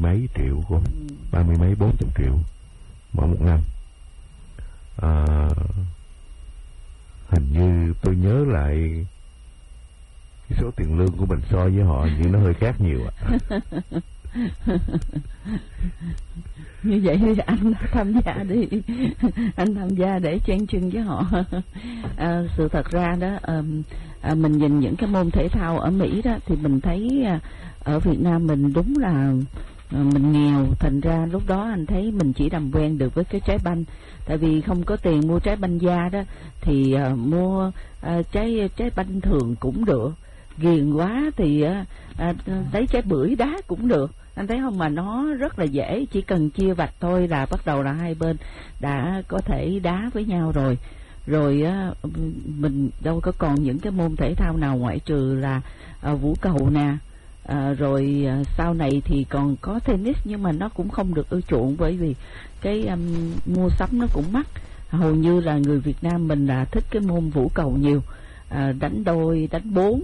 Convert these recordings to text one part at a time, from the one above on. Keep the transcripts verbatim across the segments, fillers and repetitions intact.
ừ. ba mươi mấy bốn chục triệu mỗi một năm. À, hình như tôi nhớ lại cái số tiền lương của mình so với họ nhưng nó hơi khác nhiều ạ. Như vậy thì anh tham gia đi, anh tham gia để chen chân với họ. À, sự thật ra đó, à, à, mình nhìn những cái môn thể thao ở Mỹ đó thì mình thấy à, ở Việt Nam mình đúng là à, mình nghèo, thành ra lúc đó anh thấy mình chỉ làm quen được với cái trái banh, tại vì không có tiền mua trái banh da đó thì à, mua à, trái trái banh thường cũng được, ghiền quá thì à, à, lấy trái bưởi đá cũng được. Anh thấy không, mà nó rất là dễ, chỉ cần chia vạch thôi là bắt đầu là hai bên đã có thể đá với nhau rồi. Rồi á, mình đâu có còn những cái môn thể thao nào ngoại trừ là à, vũ cầu nè, à, rồi à, sau này thì còn có tennis, nhưng mà nó cũng không được ưa chuộng bởi vì cái um, mua sắm nó cũng mắc. Hầu như là người Việt Nam mình là thích cái môn vũ cầu nhiều, à, đánh đôi, đánh bốn.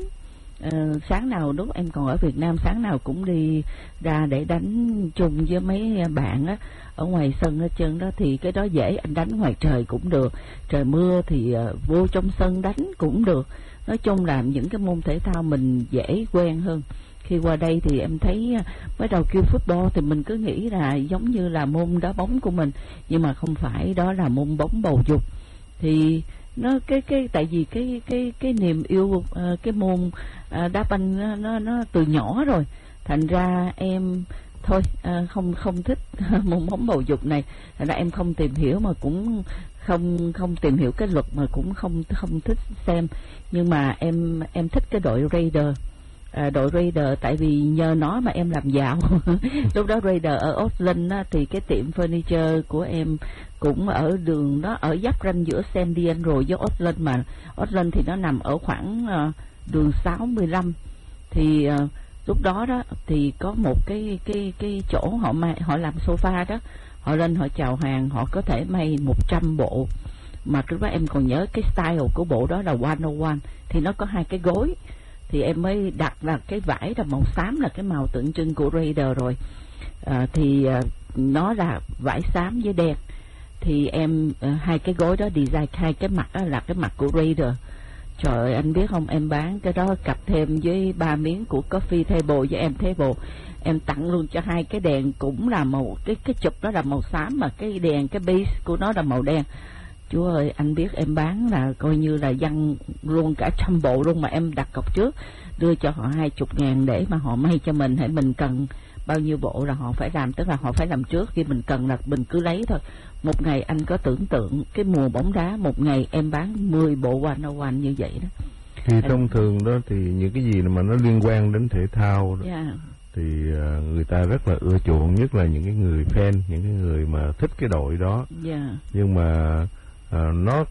Uh, sáng nào lúc em còn ở Việt Nam, sáng nào cũng đi ra để đánh chung với mấy bạn á ở ngoài sân hết trơn đó, thì cái đó dễ, anh đánh ngoài trời cũng được, trời mưa thì uh, vô trong sân đánh cũng được. Nói chung là những cái môn thể thao mình dễ quen hơn. Khi qua đây thì em thấy mới đầu kêu football thì mình cứ nghĩ là giống như là môn đá bóng của mình, nhưng mà không phải, đó là môn bóng bầu dục. Thì nó cái cái tại vì cái cái cái niềm yêu uh, cái môn uh, đá banh nó, nó nó từ nhỏ rồi, thành ra em thôi uh, không không thích môn bóng bầu dục này, thành ra em không tìm hiểu, mà cũng không không tìm hiểu cái luật, mà cũng không không thích xem. Nhưng mà em em thích cái đội Raider. À, đội Raider tại vì nhờ nó mà em làm giàu. Lúc đó Raider ở Oakland á, thì cái tiệm furniture của em cũng ở đường đó, ở giáp ranh giữa San Diego với Oakland, mà Oakland thì nó nằm ở khoảng uh, đường sáu mươi lăm. Thì uh, lúc đó đó thì có một cái cái cái chỗ họ may, họ làm sofa đó, họ lên họ chào hàng, họ có thể may một trăm bộ. Mà lúc đó em còn nhớ cái style của bộ đó là một không một, thì nó có hai cái gối, thì em mới đặt là cái vải là màu xám, là cái màu tượng trưng của Raider rồi. À, thì à, nó là vải xám với đen, thì em à, hai cái gối đó design hai cái mặt đó là cái mặt của Raider. Trời ơi, anh biết không, em bán cái đó cặp thêm với ba miếng của coffee table với em table, em tặng luôn cho hai cái đèn cũng là màu, cái cái chụp đó là màu xám, mà cái đèn cái base của nó là màu đen. Chúa ơi, anh biết em bán là coi như là văng luôn cả trăm bộ luôn, mà em đặt cọc trước, đưa cho họ hai chục ngàn để mà họ may cho mình, hãy mình cần bao nhiêu bộ là họ phải làm, tức là họ phải làm trước, khi mình cần là mình cứ lấy thôi. Một ngày anh có tưởng tượng cái mùa bóng đá, một ngày em bán mười bộ one oh one như vậy đó. Thì anh... thông thường đó thì những cái gì mà nó liên quan đến thể thao đó, yeah. thì uh, người ta rất là ưa chuộng, nhất là những cái người fan, những cái người mà thích cái đội đó. Yeah. Nhưng mà uh, nó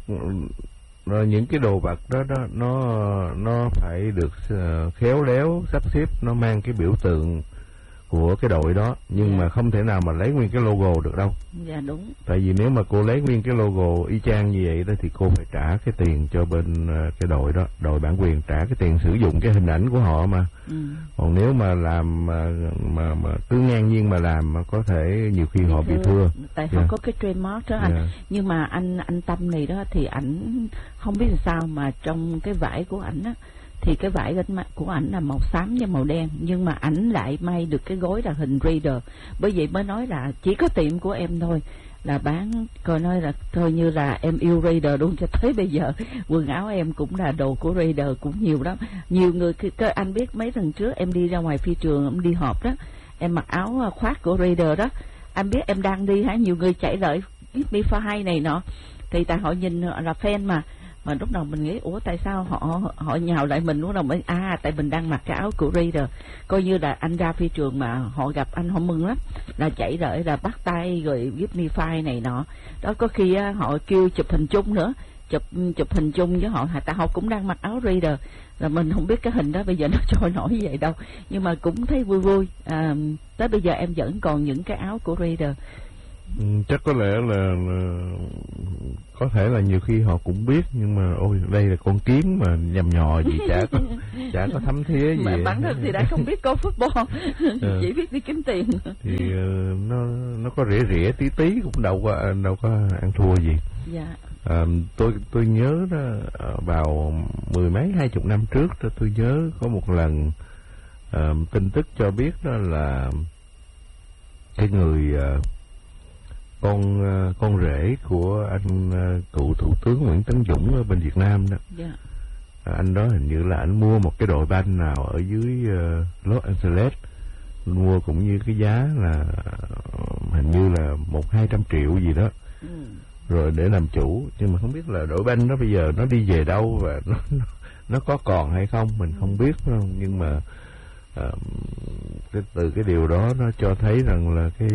uh, những cái đồ vật đó đó nó nó phải được uh, khéo léo sắp xếp, nó mang cái biểu tượng của cái đội đó, nhưng yeah. mà không thể nào mà lấy nguyên cái logo được đâu. Dạ yeah, đúng. Tại vì nếu mà cô lấy nguyên cái logo y chang như vậy đó thì cô phải trả cái tiền cho bên uh, cái đội đó, đội bản quyền trả cái tiền sử dụng cái hình ảnh của họ mà. Ừ. Còn nếu mà làm mà mà, mà cứ ngang nhiên mà làm mà có thể nhiều khi bị họ thưa. bị thưa. Tại yeah. họ có cái trademark đó anh. Yeah. Nhưng mà anh anh Tâm này đó thì ảnh không biết làm sao mà trong cái vải của ảnh á, thì cái vải của ảnh là màu xám với màu đen, nhưng mà ảnh lại may được cái gối là hình Raider. Bởi vậy mới nói là chỉ có tiệm của em thôi là bán, coi nói là coi như là em yêu Raider luôn cho tới bây giờ. Quần áo em cũng là đồ của Raider cũng nhiều lắm. Nhiều người, anh biết mấy lần trước em đi ra ngoài phi trường, em đi họp đó, em mặc áo khoác của Raider đó, anh biết em đang đi hả, nhiều người chạy lại give me five này nọ, thì tại họ nhìn là fan mà. Mà lúc đầu mình nghĩ ủa tại sao họ họ nhào lại mình, lúc đầu mình à tại mình đang mặc cái áo của Raider, coi như là anh ra phi trường mà họ gặp anh họ mừng lắm, là chạy lại là bắt tay rồi give me five này nọ đó. Có khi á, họ kêu chụp hình chung nữa, chụp chụp hình chung với họ, tại họ cũng đang mặc áo Raider, là mình không biết cái hình đó bây giờ nó trôi nổi vậy đâu, nhưng mà cũng thấy vui vui. À, tới bây giờ em vẫn còn những cái áo của Raider. Ừ, chắc có lẽ là, là có thể là nhiều khi họ cũng biết, nhưng mà ôi đây là con kiến mà nhầm nhò gì chả có chả có thấm thía gì. Mà bản thân thì đã không biết câu football, ừ. chỉ biết đi kiếm tiền. Thì uh, nó nó có rỉa rỉa tí tí cũng đâu có đâu có ăn thua gì. Dạ. À, tôi tôi nhớ đó, vào mười mấy hai chục năm trước đó, tôi nhớ có một lần uh, tin tức cho biết đó là cái người uh, con uh, con rể của anh uh, cựu thủ tướng Nguyễn Tấn Dũng ở bên Việt Nam đó. Yeah. À, anh đó hình như là anh mua một cái đội banh nào ở dưới uh, Los Angeles, mua cũng như cái giá là uh, hình như là một hai trăm triệu gì đó. Ừ. Rồi để làm chủ, nhưng mà không biết là đội banh đó bây giờ nó đi về đâu và nó nó, nó có còn hay không mình không biết đâu. Nhưng mà uh, cái, từ cái điều đó nó cho thấy rằng là cái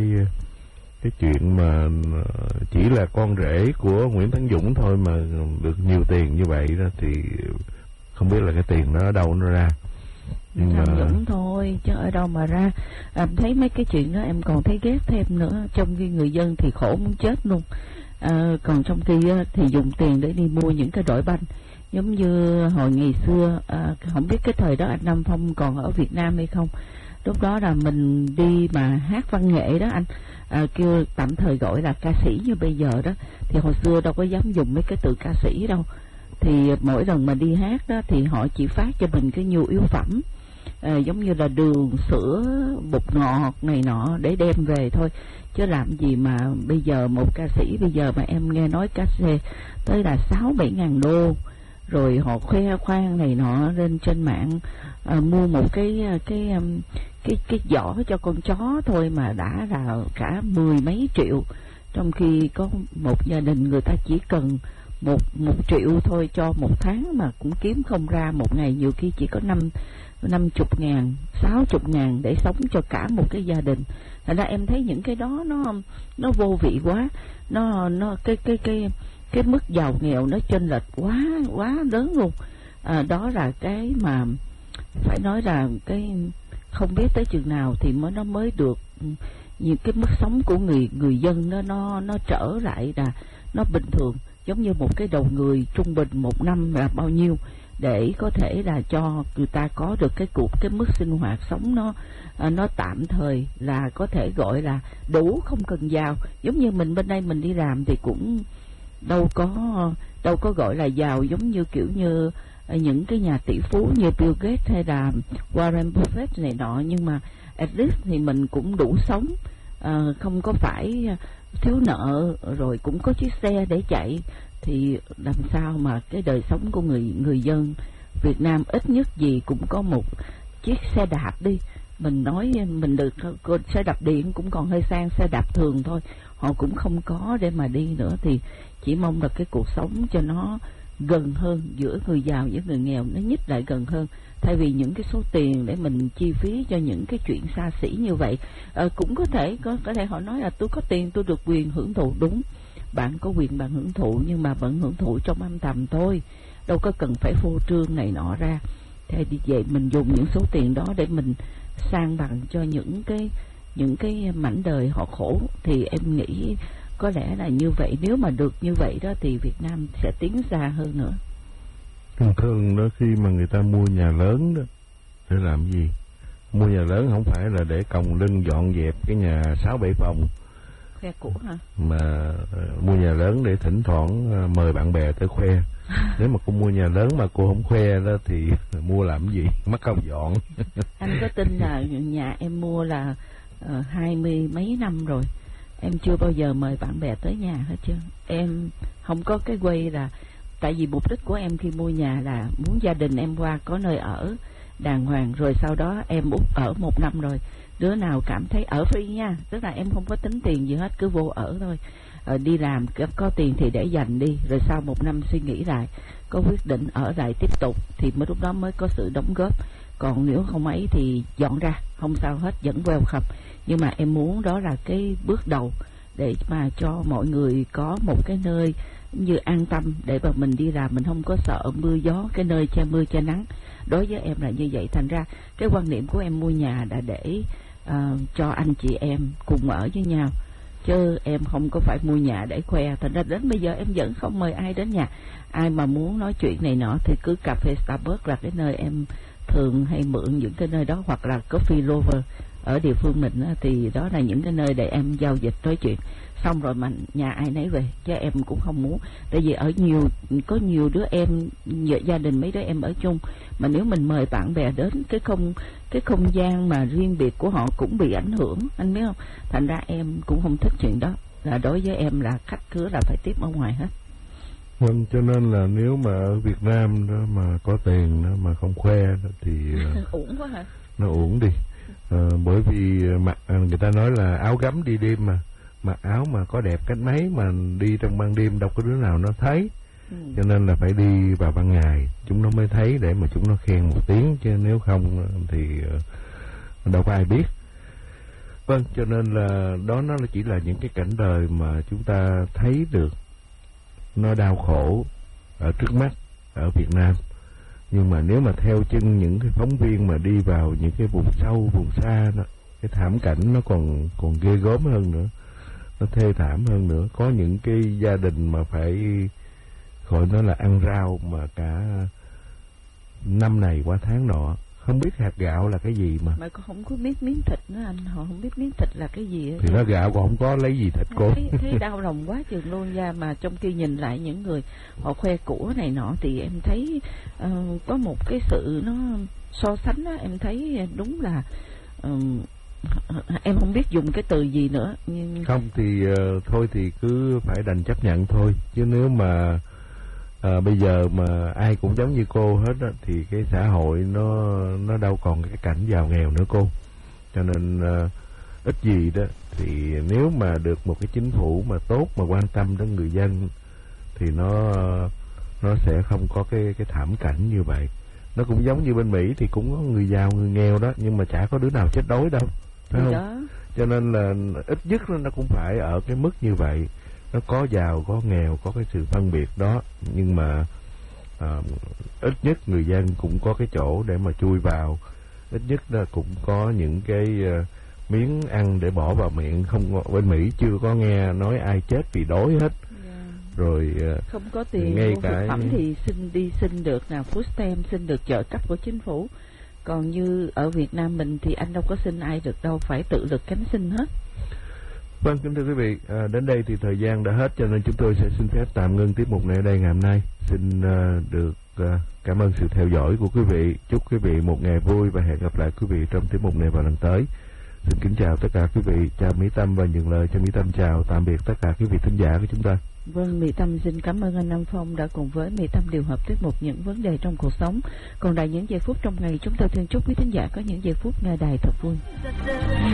cái chuyện mà chỉ là con rể của Nguyễn Tấn Dũng thôi mà được nhiều tiền như vậy đó, thì không biết là cái tiền đó ở đâu nó ra. Nhưng mà Dũng thôi chứ ở đâu mà ra. Em thấy mấy cái chuyện đó em còn thấy ghét thêm nữa, trong khi người dân thì khổ muốn chết luôn. À, còn trong khi thì dùng tiền để đi mua những cái đội banh giống như hồi ngày xưa. À, không biết cái thời đó anh Nam Phong còn ở Việt Nam hay không. Lúc đó là mình đi mà hát văn nghệ đó anh, à, kêu tạm thời gọi là ca sĩ như bây giờ đó, thì hồi xưa đâu có dám dùng mấy cái từ ca sĩ đâu. Thì mỗi lần mà đi hát đó thì họ chỉ phát cho mình cái nhu yếu phẩm, à, giống như là đường, sữa, bột ngọt này nọ để đem về thôi. Chứ làm gì mà bây giờ một ca sĩ bây giờ mà em nghe nói ca xe tới là sáu bảy ngàn đô, rồi họ khoe khoang này nọ lên trên mạng. À, mua một cái cái cái cái giỏ cho con chó thôi mà đã là cả mười mấy triệu, trong khi có một gia đình người ta chỉ cần một một triệu thôi cho một tháng mà cũng kiếm không ra, một ngày nhiều khi chỉ có năm năm chục ngàn, sáu chục ngàn để sống cho cả một cái gia đình. Thành ra em thấy những cái đó nó nó vô vị quá, nó nó cái cái cái cái mức giàu nghèo nó chênh lệch quá quá lớn luôn. À, đó là cái mà phải nói là cái không biết tới chừng nào thì mới nó mới được những cái mức sống của người người dân nó nó nó trở lại là nó bình thường, giống như một cái đầu người trung bình một năm là bao nhiêu, để có thể là cho người ta có được cái cuộc cái mức sinh hoạt sống nó nó tạm thời là có thể gọi là đủ, không cần giàu. Giống như mình bên đây mình đi làm thì cũng đâu có đâu có gọi là giàu giống như kiểu như những cái nhà tỷ phú như Bill Gates hay là Warren Buffett này nọ, nhưng mà at least thì mình cũng đủ sống, à, không có phải thiếu nợ, rồi cũng có chiếc xe để chạy. Thì làm sao mà cái đời sống của người người dân Việt Nam ít nhất gì cũng có một chiếc xe đạp đi. Mình nói mình được xe đạp điện cũng còn hơi sang, xe đạp thường thôi họ cũng không có để mà đi nữa. Thì chỉ mong là cái cuộc sống cho nó gần hơn giữa người giàu với người nghèo, nó nhích lại gần hơn, thay vì những cái số tiền để mình chi phí cho những cái chuyện xa xỉ như vậy. À, cũng có thể có có thể họ nói là tôi có tiền tôi được quyền hưởng thụ. Đúng, bạn có quyền bạn hưởng thụ, nhưng mà vẫn hưởng thụ trong âm thầm thôi, đâu có cần phải phô trương này nọ ra. Thế vì vậy mình dùng những số tiền đó để mình sang bằng cho những cái những cái mảnh đời họ khổ, thì em nghĩ có lẽ là như vậy. Nếu mà được như vậy đó thì Việt Nam sẽ tiến xa hơn nữa. Thường thường đó khi mà người ta mua nhà lớn đó để làm gì? Mua nhà lớn không phải là để còng lưng dọn dẹp cái nhà sáu bảy phòng khoe của hả? Mà uh, mua nhà lớn để thỉnh thoảng uh, mời bạn bè tới khoe. Nếu mà cô mua nhà lớn mà cô không khoe đó thì mua làm gì? Mắc công dọn. Anh có tin là nhà em mua là uh, hai mươi mấy năm rồi, em chưa bao giờ mời bạn bè tới nhà hết trơn. Em không có cái quay là, tại vì mục đích của em khi mua nhà là muốn gia đình em qua có nơi ở đàng hoàng, rồi sau đó em út ở một năm rồi, đứa nào cảm thấy ở free nha, tức là em không có tính tiền gì hết, cứ vô ở thôi. Ờ, đi làm có tiền thì để dành đi, rồi sau một năm suy nghĩ lại, có quyết định ở lại tiếp tục thì mới lúc đó mới có sự đóng góp. Còn nếu không ấy thì dọn ra, không sao hết, vẫn welcome. Nhưng mà em muốn đó là cái bước đầu để mà cho mọi người có một cái nơi như an tâm để mà mình đi làm, mình không có sợ mưa gió, cái nơi che mưa che nắng. Đối với em là như vậy. Thành ra cái quan niệm của em mua nhà là để uh, cho anh chị em cùng ở với nhau. chứ em không có phải mua nhà để khoe. Thành ra đến bây giờ em vẫn không mời ai đến nhà. Ai mà muốn nói chuyện này nọ thì cứ cà phê Starbucks là cái nơi em thường hay mượn những cái nơi đó, hoặc là Coffee Lover ở địa phương mình á, thì đó là những cái nơi để em giao dịch nói chuyện. Xong rồi mà nhà ai nấy về, chứ em cũng không muốn. Tại vì ở nhiều có nhiều đứa em, gia đình mấy đứa em ở chung, mà nếu mình mời bạn bè đến, cái không cái không gian mà riêng biệt của họ cũng bị ảnh hưởng, anh biết không? Thành ra em cũng không thích chuyện đó. Là đối với em là khách cứ là phải tiếp ở ngoài hết. Vâng, cho nên là nếu mà ở Việt Nam đó mà có tiền đó mà không khoe đó thì uổng quá hả? Nó uổng đi. À, bởi vì mặc người ta nói là áo gấm đi đêm mà, mặc áo mà có đẹp cách mấy mà đi trong ban đêm đâu có đứa nào nó thấy. Ừ. Cho nên là phải đi vào ban ngày chúng nó mới thấy, để mà chúng nó khen một tiếng, chứ nếu không thì đâu có ai biết. Vâng, cho nên là đó nó chỉ là những cái cảnh đời mà chúng ta thấy được, nó đau khổ ở trước mắt ở Việt Nam. Nhưng mà nếu mà theo chân những cái phóng viên mà đi vào những cái vùng sâu, vùng xa đó, cái thảm cảnh nó còn còn ghê gớm hơn nữa, nó thê thảm hơn nữa. Có những cái gia đình mà phải gọi nó là ăn rau mà cả năm này qua tháng nọ, không biết hạt gạo là cái gì mà. Mà không có biết miếng thịt nữa anh, họ không biết miếng thịt là cái gì. Thì nó gạo còn không có lấy gì thịt cô. Thấy, thấy đau lòng quá chừng luôn ra. Mà trong khi nhìn lại những người họ khoe của này nọ thì em thấy uh, có một cái sự nó so sánh đó, em thấy đúng là uh, em không biết dùng cái từ gì nữa. Nhưng... Không thì uh, thôi thì cứ phải đành chấp nhận thôi. Chứ nếu mà À, bây giờ mà ai cũng giống như cô hết á, thì cái xã hội nó nó đâu còn cái cảnh giàu nghèo nữa cô. Cho nên à, ít gì đó thì nếu mà được một cái chính phủ mà tốt, mà quan tâm đến người dân, thì nó nó sẽ không có cái cái thảm cảnh như vậy. Nó cũng giống như bên Mỹ thì cũng có người giàu người nghèo đó, nhưng mà chả có đứa nào chết đói đâu, phải không? Đó. Cho nên là ít nhất nó cũng phải ở cái mức như vậy. Nó có giàu, có nghèo, có cái sự phân biệt đó. Nhưng mà à, ít nhất người dân cũng có cái chỗ để mà chui vào. Ít nhất là cũng có những cái uh, miếng ăn để bỏ vào miệng. Không, bên Mỹ chưa có nghe nói ai chết vì đói hết. Yeah. Rồi uh, không có tiền ngay mua cả... thực phẩm thì xin đi xin được nào food stamp, xin được trợ cấp của chính phủ. Còn như ở Việt Nam mình thì anh đâu có xin ai được đâu, phải tự lực cánh sinh hết. Vâng, kính thưa quý vị, à, đến đây thì thời gian đã hết, cho nên chúng tôi sẽ xin phép tạm ngưng tiết mục này ở đây ngày hôm nay. Xin uh, được uh, cảm ơn sự theo dõi của quý vị. Chúc quý vị một ngày vui và hẹn gặp lại quý vị trong tiết mục này vào lần tới. Xin kính chào tất cả quý vị, chào Mỹ Tâm và nhận lời cho Mỹ Tâm chào tạm biệt tất cả quý vị thính giả của chúng ta. Vâng, Mỹ Tâm xin cảm ơn anh Nam Phong đã cùng với Mỹ Tâm điều hợp tiết mục những vấn đề trong cuộc sống. Còn đài những giây phút trong ngày, chúng tôi thường chúc quý thính giả có những giây phút nghe đài thật vui.